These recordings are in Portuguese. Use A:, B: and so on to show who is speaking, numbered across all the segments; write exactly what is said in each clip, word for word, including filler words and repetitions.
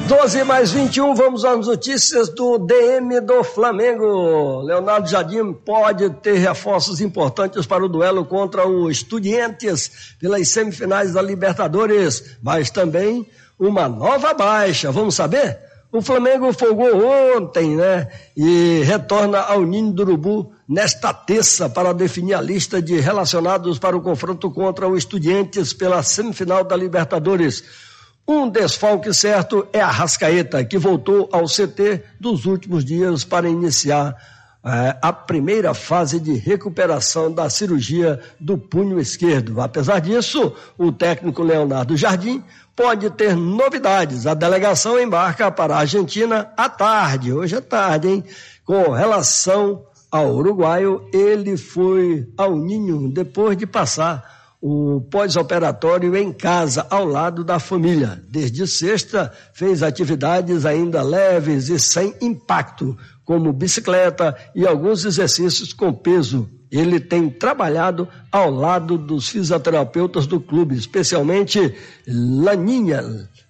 A: doze mais vinte e um, vamos às notícias do D M do Flamengo. Leonardo Jardim pode ter reforços importantes para o duelo contra o Estudiantes pelas semifinais da Libertadores, mas também uma nova baixa. Vamos saber? O Flamengo folgou ontem, né? E retorna ao Ninho do Urubu nesta terça para definir a lista de relacionados para o confronto contra o Estudiantes pela semifinal da Libertadores. Um desfalque certo é a Arrascaeta, que voltou ao C T dos últimos dias para iniciar eh, a primeira fase de recuperação da cirurgia do punho esquerdo. Apesar disso, o técnico Leonardo Jardim pode ter novidades. A delegação embarca para a Argentina à tarde, hoje à tarde, hein? Com relação ao uruguaio, ele foi ao Ninho depois de passar o pós-operatório em casa, ao lado da família. Desde sexta, fez atividades ainda leves e sem impacto, como bicicleta e alguns exercícios com peso. Ele tem trabalhado ao lado dos fisioterapeutas do clube, especialmente Laninha,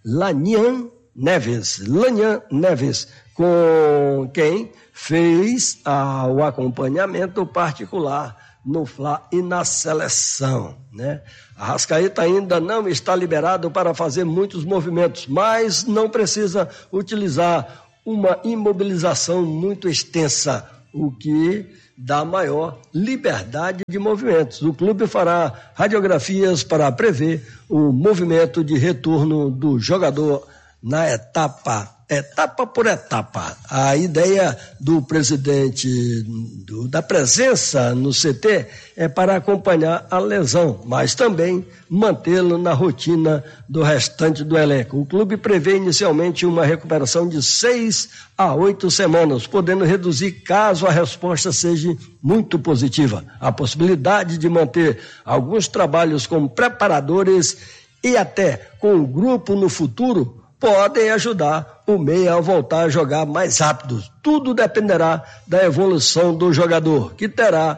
A: Lanian Neves, Lanian Neves, com quem fez ah, o acompanhamento particular no Fla e na seleção, né? A Arrascaeta ainda não está liberado para fazer muitos movimentos, mas não precisa utilizar uma imobilização muito extensa, o que dá maior liberdade de movimentos. O clube fará radiografias para prever o movimento de retorno do jogador na etapa etapa por etapa. A ideia do presidente do, da presença no C T é para acompanhar a lesão, mas também mantê-lo na rotina do restante do elenco. O clube prevê inicialmente uma recuperação de seis a oito semanas, podendo reduzir caso a resposta seja muito positiva. A possibilidade de manter alguns trabalhos com preparadores e até com o grupo no futuro podem ajudar o meia a voltar a jogar mais rápido. Tudo dependerá da evolução do jogador, que terá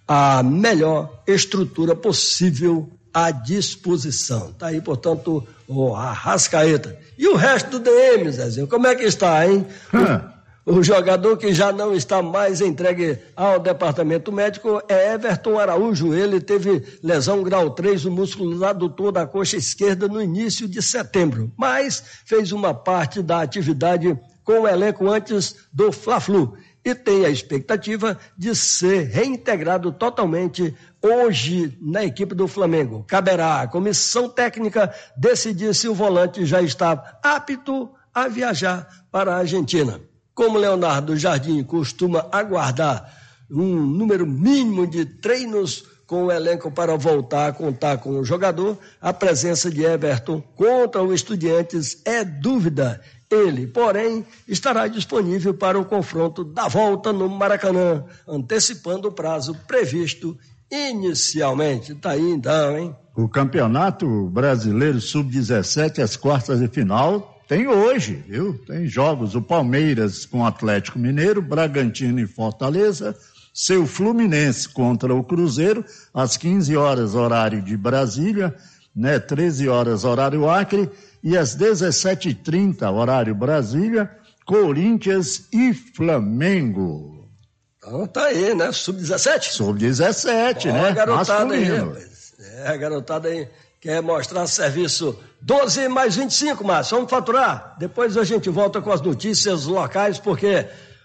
A: a melhor estrutura possível à disposição. Está aí, portanto, o Arrascaeta. E o resto do D M, Zezinho, como é que está, hein? Hum. O jogador que já não está mais entregue ao departamento médico é Everton Araújo. Ele teve lesão grau três no músculo adutor da coxa esquerda no início de setembro, mas fez uma parte da atividade com o elenco antes do Fla-Flu e tem a expectativa de ser reintegrado totalmente hoje na equipe do Flamengo. Caberá à comissão técnica decidir se o volante já está apto a viajar para a Argentina. Como Leonardo Jardim costuma aguardar um número mínimo de treinos com o elenco para voltar a contar com o jogador, a presença de Everton contra o Estudiantes é dúvida. Ele, porém, estará disponível para o confronto da volta no Maracanã, antecipando o prazo previsto inicialmente. Tá aí então, hein?
B: O Campeonato Brasileiro sub dezessete, as quartas de final, tem hoje, viu? Tem jogos, o Palmeiras com o Atlético Mineiro, Bragantino e Fortaleza, seu Fluminense contra o Cruzeiro, às quinze horas, horário de Brasília, né? treze horas, horário Acre, e às dezessete e trinta, horário Brasília, Corinthians e Flamengo.
A: Então tá aí, né? sub dezessete?
B: sub dezessete, né?
A: A garotada
B: masculino.
A: aí, rapaz. É, a garotada aí quer mostrar serviço. doze mais vinte e cinco, Márcio, vamos faturar? Depois a gente volta com as notícias locais, porque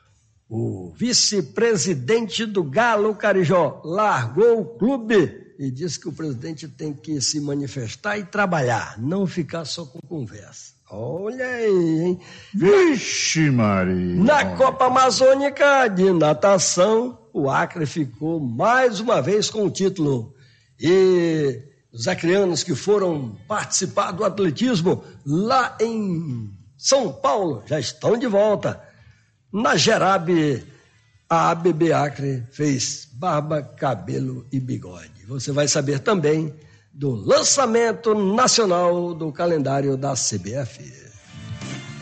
A: o vice-presidente do Galo, Carijó, largou o clube e disse que o presidente tem que se manifestar e trabalhar, não ficar só com conversa. Olha aí, hein?
B: Vixe, Maria!
A: Na Copa Amazônica de natação, o Acre ficou mais uma vez com o título. E os acreanos que foram participar do atletismo lá em São Paulo já estão de volta. Na Gerab, a A B B Acre fez barba, cabelo e bigode. Você vai saber também do lançamento nacional do calendário da C B F.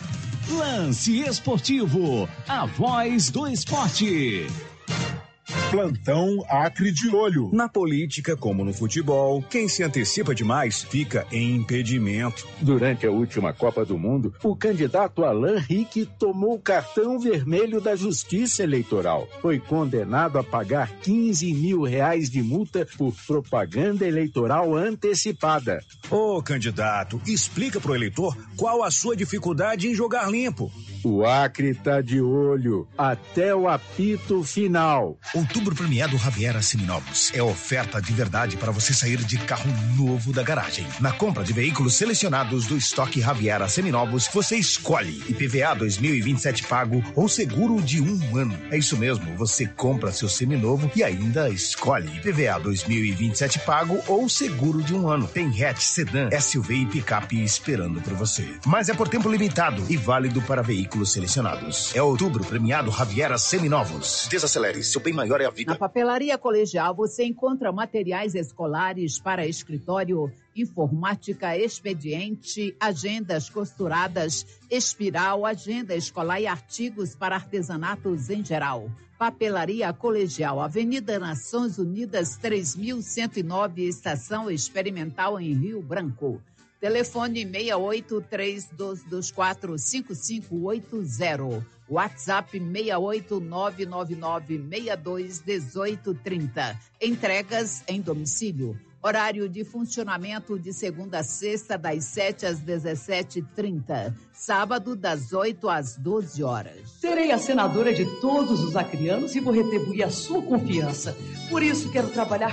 C: Lance Esportivo, a voz do esporte. Plantão Acre de Olho.
D: Na política, como no futebol, quem se antecipa demais fica em impedimento.
E: Durante a última Copa do Mundo, o candidato Alan Rick tomou o cartão vermelho da Justiça Eleitoral. Foi condenado a pagar quinze mil reais de multa por propaganda eleitoral antecipada.
D: Ô, candidato, explica pro eleitor qual a sua dificuldade em jogar limpo.
E: O Acre tá de olho até o apito final.
F: Outubro premiado Javiera Seminovos. É oferta de verdade para você sair de carro novo da garagem. Na compra de veículos selecionados do estoque Javiera Seminovos, você escolhe I P V A dois mil e vinte e sete pago ou seguro de um ano. É isso mesmo, você compra seu seminovo e ainda escolhe I P V A dois mil e vinte e sete pago ou seguro de um ano. Tem hatch, sedã, S U V e picape esperando por você. Mas é por tempo limitado e válido para veículos selecionados. É outubro premiado Javiera Seminovos. Desacelere, seu bem maior é a vida.
G: Na Papelaria Colegial você encontra materiais escolares para escritório, informática, expediente, agendas costuradas, espiral, agenda escolar e artigos para artesanatos em geral. Papelaria Colegial, Avenida Nações Unidas três mil cento e nove, Estação Experimental em Rio Branco. Telefone seis oito três dois dois quatro cinco cinco oito zero. WhatsApp seis oito nove nove nove seis dois um oito três zero. Entregas em domicílio. Horário de funcionamento de segunda a sexta, das sete às dezessete e trinta. Sábado, das oito às doze horas.
H: Serei a senadora de todos os acreanos e vou retribuir a sua confiança. Por isso, quero trabalhar